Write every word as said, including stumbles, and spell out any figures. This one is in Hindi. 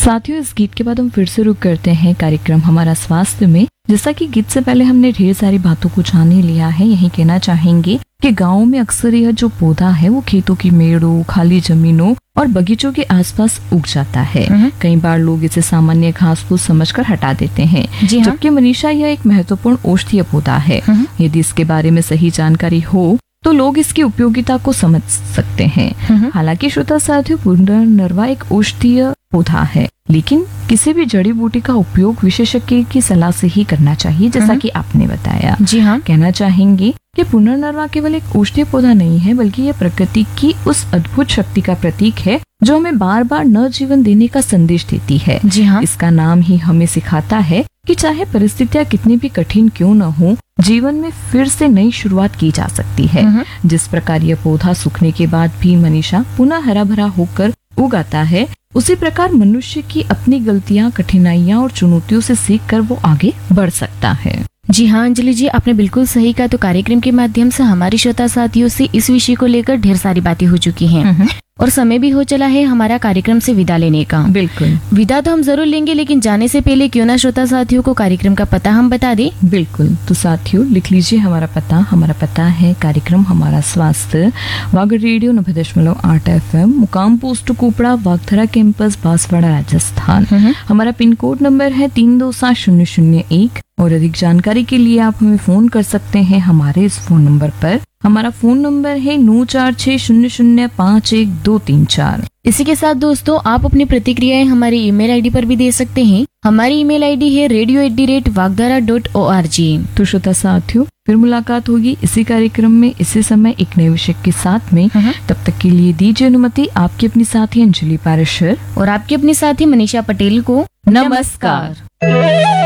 साथियों, इस गीत के बाद हम फिर से रुक करते हैं कार्यक्रम हमारा स्वास्थ्य में। जैसा कि गीत से पहले हमने ढेर सारी बातों को जान ही लिया है, यही कहना चाहेंगे कि गाँव में अक्सर यह जो पौधा है वो खेतों की मेड़ों, खाली जमीनों और बगीचों के आसपास उग जाता है। कई बार लोग इसे सामान्य घास फूस समझकर हटा देते हैं, जबकि मनीषा यह एक महत्वपूर्ण औषधीय पौधा है। यदि इसके बारे में सही जानकारी हो तो लोग इसकी उपयोगिता को समझ सकते हैं। हालांकि श्रोता साथियों, पुनर्नरवा एक औषधीय पौधा है, लेकिन किसी भी जड़ी बूटी का उपयोग विशेषज्ञ की सलाह से ही करना चाहिए, जैसा कि आपने बताया। जी हाँ, कहना चाहेंगे कि पुनर्नरवा केवल एक औषधीय पौधा नहीं है, बल्कि यह प्रकृति की उस अद्भुत शक्ति का प्रतीक है जो हमें बार बार नव जीवन देने का संदेश देती है। जी हाँ, इसका नाम ही हमें सिखाता है कि चाहे परिस्थितियां कितनी भी कठिन क्यों न हो, जीवन में फिर से नई शुरुआत की जा सकती है। जिस प्रकार यह पौधा सूखने के बाद भी मनीषा पुनः हरा भरा होकर उगाता है, उसी प्रकार मनुष्य की अपनी गलतियां, कठिनाइयां और चुनौतियों से सीख कर वो आगे बढ़ सकता है। जी हाँ अंजलि जी, आपने बिल्कुल सही कहा। तो कार्यक्रम के माध्यम से हमारे श्रोता साथियों से इस विषय को लेकर ढेर सारी बातें हो चुकी हैं और समय भी हो चला है हमारा कार्यक्रम से विदा लेने का। बिल्कुल, विदा तो हम जरूर लेंगे, लेकिन जाने से पहले क्यों ना श्रोता साथियों को कार्यक्रम का पता हम बता दें। बिल्कुल, तो साथियों लिख लीजिए हमारा पता। हमारा पता है कार्यक्रम हमारा स्वास्थ्य, वागड़ रेडियो नब्बे दशमलव आठ एफ एम, मुकाम पोस्ट कोपड़ा, वागथरा कैंपस, बांसवाड़ा, राजस्थान। हमारा पिन कोड नंबर है तीन दो सात शून्य शून्य एक। और अधिक जानकारी के लिए आप हमें फोन कर सकते हैं हमारे इस फोन नंबर पर। हमारा फोन नंबर है नौ चार छह शून्य शून्य पाँच एक दो तीन चार। इसी के साथ दोस्तों, आप अपनी प्रतिक्रियाएं हमारी ईमेल आईडी पर भी दे सकते हैं। हमारी ईमेल आईडी है radio at the rate वागधारा dot O R G. तो श्रोता साथियों, फिर मुलाकात होगी इसी कार्यक्रम में इसी समय एक नए विषय के साथ में। तब तक के लिए दीजिए अनुमति आपकी अपनी साथी अंजलि पारेशर और आपकी अपनी साथी मनीषा पटेल को। नमस्कार।